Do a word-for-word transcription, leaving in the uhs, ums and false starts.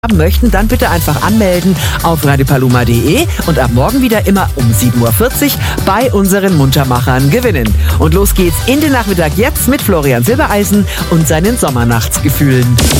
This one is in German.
möchten, dann bitte einfach anmelden auf radio paloma punkt de und ab morgen wieder immer um sieben Uhr vierzig bei unseren Muntermachern gewinnen. Und los geht's in den Nachmittag jetzt mit Florian Silbereisen und seinen Sommernachtsgefühlen.